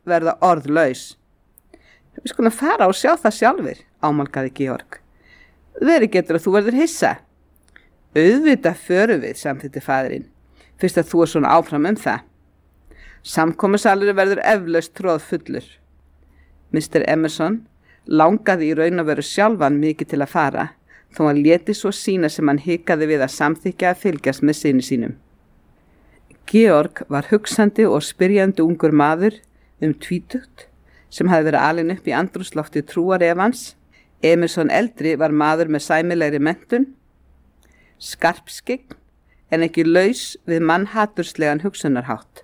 verða orðlaus. Við skulum fara og sjá það sjálfur, ámálgaði Georg. Verið getur að þú verður hissa. Auðvitað förum við, samþykkti faðirinn, fyrst að þú er svona áfram það. Samkomusalurinn verður eflaust troðfullur. Mr. Emerson langaði í raun að vera sjálfan mikið til að fara, þó hann léti svo sína sem hann hikaði við að samþykja að fylgjast með syni sínum. Georg var hugsandi og spyrjandi ungur maður tvítugt sem hafði verið alinn upp í andrúmslofti trúarefans. Emerson eldri var maður með sæmilegri menntun, skarpskygn en ekki laus við mannhaturslegan hugsunarhátt.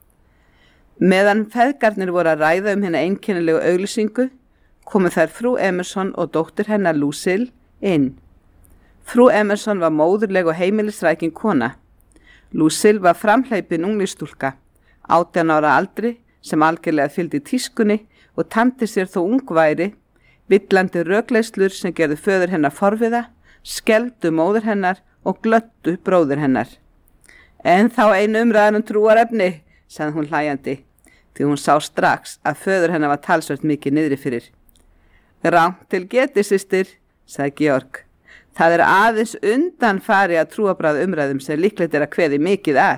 Meðan feðgarnir voru að ræða hérna einkennilegu auglýsingu, komu þær frú Emerson og dóttir hennar Lucille inn. Frú Emerson var móðurleg og heimilisrækin kona. Lucille var framhleypin unglistúlka, 18 ára aldri, sem algjörlega fylgdi tískunni og tamdi sér þó ungværi, villandi rökleislur sem gerðu föður hennar forviða, skelfdu móður hennar og glöttu bróður hennar. En þá ein umræðan trúarefni, sagði hún hlæjandi, því hún sá strax að föður hennar var talsvert mikið niðri fyrir. Rangt til getið, systir, sagði Georg. Það er aðeins undanfari að trúarbragða umræðum sem líklegt er að kveði mikið að.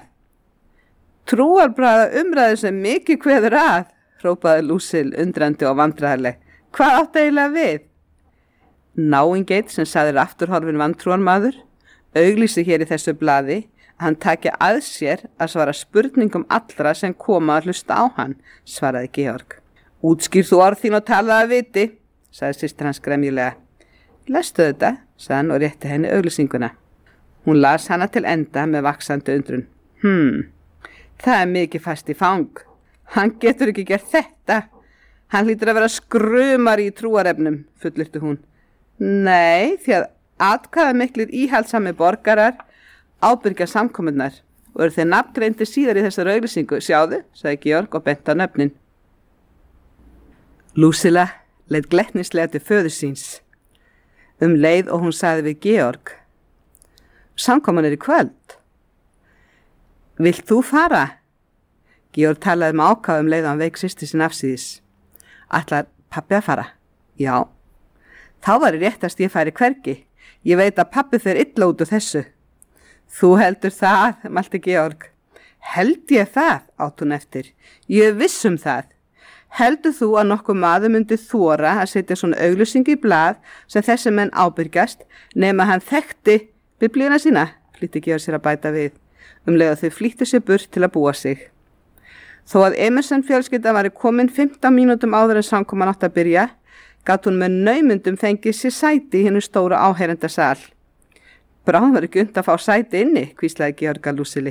Trúarbragða umræðum sem mikið kveður að, hrópaði Lucille undrandi og vandræðarleg. Hvað átti eiginlega við? Náingeit sem sagði afturhorfin vantrúarmaður, auglýsi hér í þessu blaði að hann taki að sér að svara spurningum allra sem koma að hlusta á hann, svaraði Georg. Útskýr þú orð þín og talaði að viti, sagði systir hans gremjulega. Lestu þetta, sagði hann og rétti henni auglýsinguna. Hún las hana til enda með vaxandi undrun. Það er mikið fast í fang. Hann getur ekki gert þetta. Hann hlýtur að vera skrumar í trúarefnum, fullyrti hún. Nei, því að atkvæðamiklir íhaldssami borgarar ábyrgja samkomunnar og eru þeir nafngreindir síðar í þessar auglýsingu. Sjáðu, sagði Georg og benti á nöfnin. Lucilla leit glettnislega til föður síns. Leið og hún sagði við Georg. Samkoman í kvöld. Vilt þú fara? Georg talaði með ákafum leið og hann veik systir sín afsíðis. Ætlar pabbi að fara? Já. Þá var réttast ég færi hvergi. Ég veit að pabbi fer illa út úr þessu. Þú heldur það, mælti Georg. Held ég það, átt hún eftir. Ég er viss það. Heldur þú að nokkuð maður myndi þora að setja svona auglýsingu í blað sem þessi menn ábyrgjast nema hann þekkti biblíuna sína, flýtti Georg sér að bæta við, leið að þau flýttu sér burt til að búa sig. Þó að Emerson fjölskylda var komin 15 mínútum áður en samkoman átt að byrja, gat hún með naumundum fengið sér sæti í hinu stóra áheyrendasal. Bráðum var ekki unnt að fá sæti inni, hvíslaði Georg að Lucille.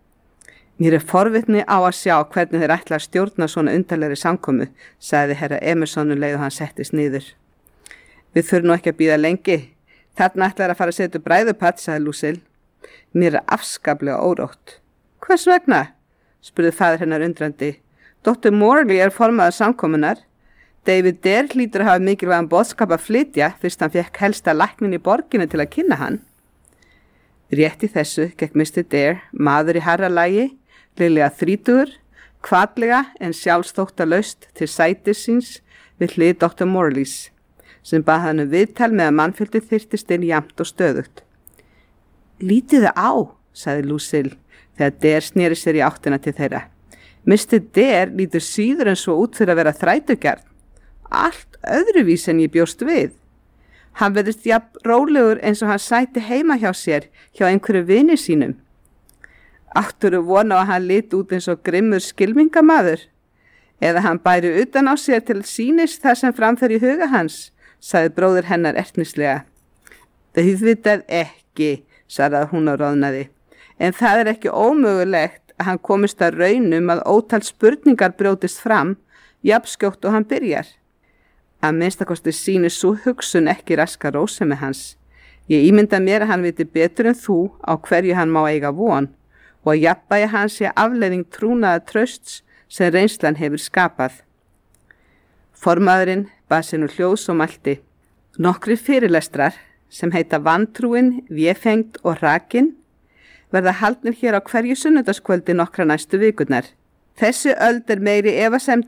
Mér er forvitni á að sjá hvernig þeir ætla að stjórna svona undarlegri samkomu, sagði herra Emerson leið og hann settist niður. Við þurfum nú ekki að bíða lengi. Þarna ætlar að fara að setja bræðupatt, sagði Lucille. Mér er afskaplega órótt. Hvers vegna? Spurði faðir hennar undrandi. Dr. Morley er formaður samkomunar. David Dare hlýtur að hafa mikilvægan boðskap að flytja fyrst hann fekk helsta læknin í borginni til að kynna hann. Rétt í þessu gekk Mr. Dare, maður í harralagi, liðlega 30, hvatlega en sjálfsþóttalaust til sætis síns við hlið Dr. Morleys, sem bað hann viðtal með að mannfjöldi þyrtist inn jafnt og stöðugt. Lítiðu á, sagði Lucille, þegar Dare sneri sér í áttina til þeirra. Mr. Dare lítur síður en svo út fyrir að vera þrætugjart. Allt öðruvís en ég bjóst við. Hann verðist jafn rólegur eins og hann sæti heima hjá sér hjá einhverju vini sínum. Átturðu vona á að hann liti út eins og grimmur skylmingamaður? Eða hann bæri utan á sér til sýnist það sem framfer í huga hans, sagði bróðir hennar ertnislega. Auðvitað ekki, svaraði hún og roðnaði. En það er ekki ómögulegt að hann komist að raunum að ótal spurningar brjótist fram, jafnskjótt og hann byrjar. Að minnstakosti sýnir svo hugsun ekki raska rósemi hans. Ég ímynda mér að hann viti betur en þú á hverju hann má eiga von og að jafnvægi hans sé afleiðing trúnaða trausts sem reynslan hefur skapað. Formaðurinn bað sér nú hljóðs og mælti. Nokkri fyrirlestrar sem heita Vantrúin, Véfengd og Rakin verða haldnir hér á hverju sunnudagskvöldi nokkra næstu vikurnar. Þessi öld er meiri efasemda